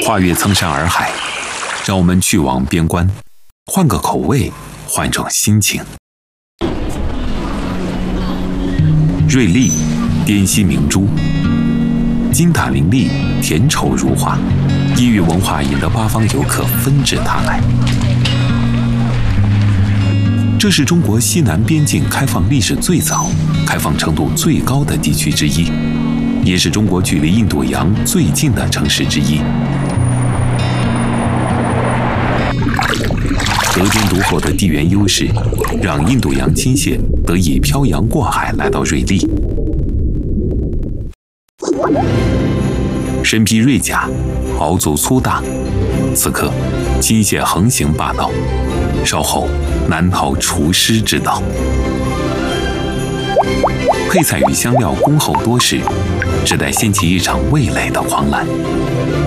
跨越苍山洱海，让我们去往边关，换个口味，换种心情。瑞丽，滇西明珠，金塔林立，田畴如画，异域文化引得八方游客纷至沓来。这是中国西南边境开放历史最早、开放程度最高的地区之一，也是中国距离印度洋最近的城市之一。得天独厚的地缘优势，让印度洋金蟹得以漂洋过海来到瑞丽。身披瑞甲，鳌足粗大，此刻金蟹横行霸道，稍后难逃厨师之道。配菜与香料恭厚多事，只待掀起一场味蕾的狂澜。